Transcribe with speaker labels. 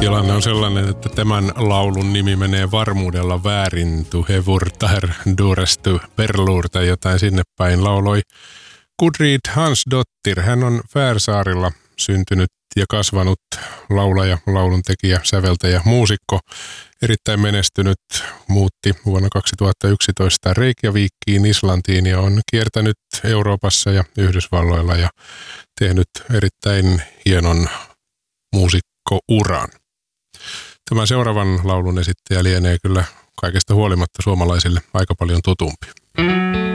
Speaker 1: Tilanne on sellainen, että tämän laulun nimi menee varmuudella väärin. Tu hevurtar durestu perluur tai jotain sinne päin. Lauloi Gudrid Hansdottir. Hän on Färsaarilla syntynyt ja kasvanut laulaja, lauluntekijä, säveltäjä, muusikko. Erittäin menestynyt, muutti vuonna 2011 Reykjavikiin Islantiin ja on kiertänyt Euroopassa ja Yhdysvalloilla ja tehnyt erittäin hienon muusikkouran. Tämän seuraavan laulun esittäjä lienee kyllä kaikesta huolimatta suomalaisille aika paljon tutumpi.